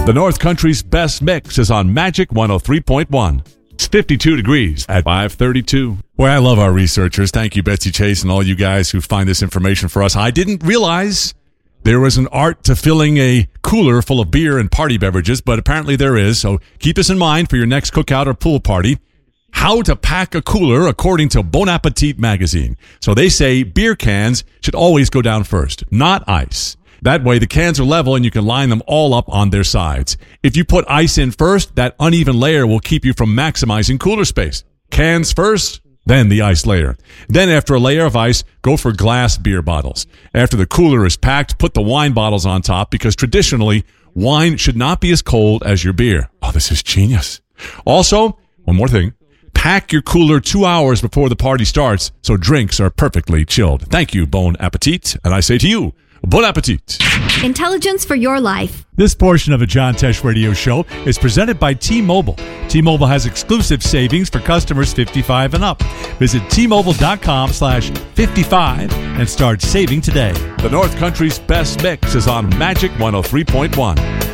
The North Country's best mix is on Magic 103.1. It's 52 degrees at 5:32. Boy, I love our researchers. Thank you, Betsy Chase, and all you guys who find this information for us. I didn't realize there was an art to filling a cooler full of beer and party beverages, but apparently there is. So keep this in mind for your next cookout or pool party. How to pack a cooler according to Bon Appetit magazine. So they say beer cans should always go down first, not ice. That way the cans are level and you can line them all up on their sides. If you put ice in first, that uneven layer will keep you from maximizing cooler space. Cans first, then the ice layer. Then after a layer of ice, go for glass beer bottles. After the cooler is packed, put the wine bottles on top because traditionally, wine should not be as cold as your beer. Oh, this is genius. Also, one more thing. Pack your cooler 2 hours before the party starts so drinks are perfectly chilled. Thank you, Bon Appetit. And I say to you, Bon Appetit. Intelligence for your life. This portion of the John Tesh Radio Show is presented by T-Mobile. T-Mobile has exclusive savings for customers 55 and up. Visit T-Mobile.com/55 and start saving today. The North Country's best mix is on Magic 103.1.